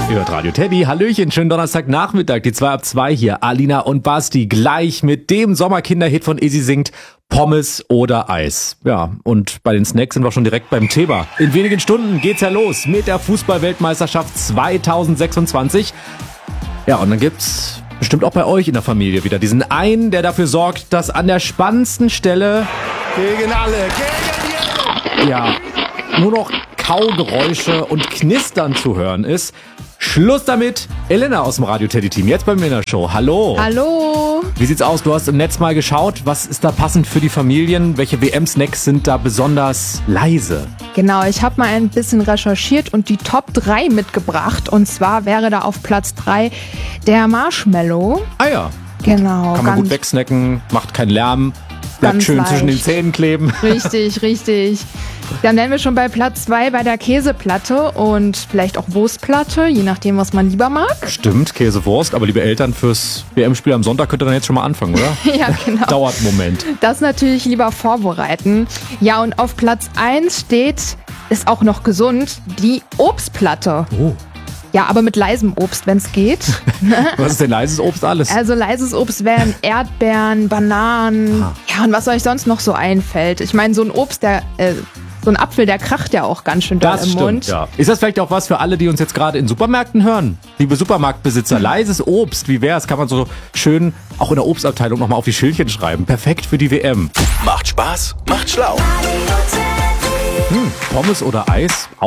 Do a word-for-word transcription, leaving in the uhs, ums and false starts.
Ihr hört Radio Teddy. Hallöchen, schönen Donnerstagnachmittag. Die zwei ab zwei hier. Alina und Basti gleich mit dem Sommerkinderhit von Easy singt Pommes oder Eis. Ja, und bei den Snacks sind wir schon direkt beim Thema. In wenigen Stunden geht's ja los mit der Fußball-Weltmeisterschaft zweitausendsechsundzwanzig. Ja, und dann gibt's bestimmt auch bei euch in der Familie wieder diesen einen, der dafür sorgt, dass an der spannendsten Stelle gegen alle, gegen die. Ja, nur noch Kaugeräusche und Knistern zu hören ist. Schluss damit. Elena aus dem Radio Teddy Team, jetzt bei mir in der Show. Hallo. Hallo. Wie sieht's aus? Du hast im Netz mal geschaut. Was ist da passend für die Familien? Welche W M-Snacks sind da besonders leise? Genau, ich habe mal ein bisschen recherchiert und die Top drei mitgebracht. Und zwar wäre da auf Platz drei der Marshmallow. Ah ja. Genau. Kann man gut wegsnacken, macht keinen Lärm, bleibt ganz schön leicht zwischen den Zähnen kleben. Richtig, richtig. Dann wären wir schon bei Platz zwei bei der Käseplatte und vielleicht auch Wurstplatte, je nachdem, was man lieber mag. Stimmt, Käsewurst, aber liebe Eltern, fürs W M-Spiel am Sonntag könnt ihr dann jetzt schon mal anfangen, oder? Ja, genau. Dauert einen Moment. Das natürlich lieber vorbereiten. Ja, und auf Platz eins steht, ist auch noch gesund, die Obstplatte. Oh. Ja, aber mit leisem Obst, wenn es geht. Was ist denn leises Obst alles? Also leises Obst wären Erdbeeren, Bananen, Ah. ja, und was euch sonst noch so einfällt. Ich meine, so ein Obst, der, äh, so ein Apfel, der kracht ja auch ganz schön doll Das im stimmt, Mund. ja. Ist das vielleicht auch was für alle, die uns jetzt gerade in Supermärkten hören? Liebe Supermarktbesitzer, leises Obst, wie wär's? Kann man so schön auch in der Obstabteilung nochmal auf die Schildchen schreiben. Perfekt für die W M. Macht Spaß, macht schlau. Hm, Pommes oder Eis?